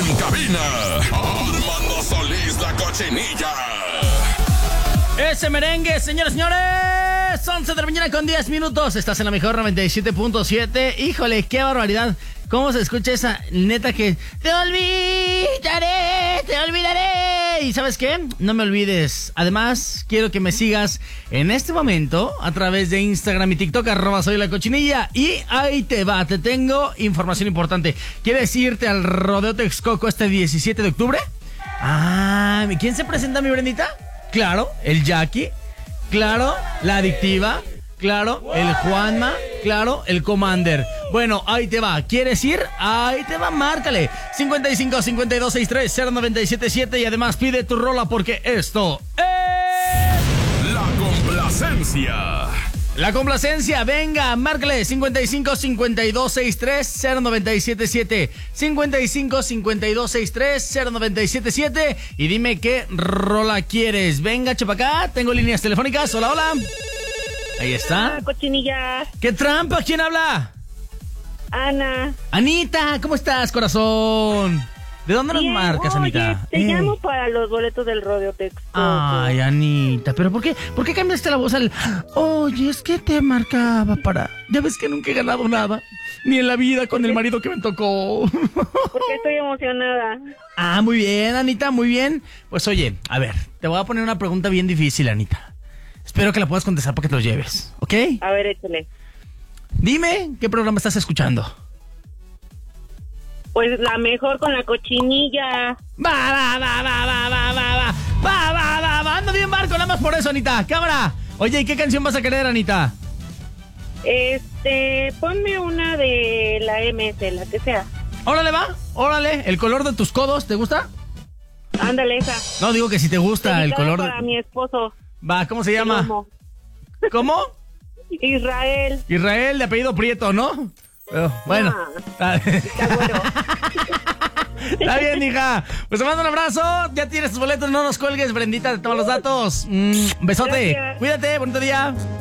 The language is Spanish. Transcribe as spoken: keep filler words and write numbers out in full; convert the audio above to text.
En cabina, Armando Solís, la Cochinilla. Ese merengue, señores, señores. once de la mañana con diez minutos. Estás en la mejor noventa y siete punto siete. Híjole, qué barbaridad. ¿Cómo se escucha esa neta que te olvidaré, te olvidaré? ¿Y sabes qué? No me olvides. Además, quiero que me sigas en este momento a través de Instagram y TikTok, arroba soy la cochinilla. Y ahí te va, te tengo información importante. ¿Quieres irte al Rodeo Texcoco este diecisiete de octubre? Ah, ¿quién se presenta, mi Brendita? Claro, el Jackie. Claro, la Adictiva. Claro, el Juanma. Claro, el Commander. Bueno, ahí te va. ¿Quieres ir? Ahí te va, márcale. cincuenta y cinco, cincuenta y dos, sesenta y tres, cero noventa y siete siete. Y además pide tu rola porque esto es... La complacencia. La complacencia, venga, márcale. cincuenta y cinco, cincuenta y dos, sesenta y tres, cero noventa y siete siete. cincuenta y cinco, cincuenta y dos, sesenta y tres, cero noventa y siete siete. Y dime qué rola quieres. Venga, chapacá, tengo líneas telefónicas. Hola, hola. Ahí está. Ah, cochinilla. ¿Qué trampa? ¿Quién habla? Ana. Anita, ¿cómo estás, corazón? ¿De dónde nos Bien, marcas, oye, Anita? Te Eh. llamo para los boletos del Rodeo Texcoco. Ay, Anita, ¿pero por qué? ¿Por qué cambiaste la voz al... Oye, es que te marcaba para... Ya ves que nunca he ganado nada. Ni en la vida con el marido que me tocó. Porque estoy emocionada. Ah, muy bien, Anita, muy bien. Pues oye, a ver, te voy a poner una pregunta bien difícil, Anita. Espero que la puedas contestar para que te lo lleves, ¿ok? A ver, échale. Dime, ¿qué programa estás escuchando? Pues la mejor con la cochinilla. Va, va, va, va, va, va, va, va, va, va, va, va, ando bien barco, nada más por eso, Anita. Cámara. Oye, ¿y qué canción vas a querer, Anita? Este, ponme una de la M S, la que sea. Órale, va, órale. ¿El color de tus codos te gusta? Ándale, esa. No, digo que si te gusta el Dedicada color para de... mi esposo. Va, ¿cómo se llama? Lomo. ¿Cómo? Israel. Israel, de apellido Prieto, ¿no? Pero, bueno. Ah, Está... está bueno. Está bien, hija. Pues te mando un abrazo. Ya tienes tus boletos, no nos cuelgues, Brendita, te tomo los datos. Mm, besote. Gracias. Cuídate, bonito día.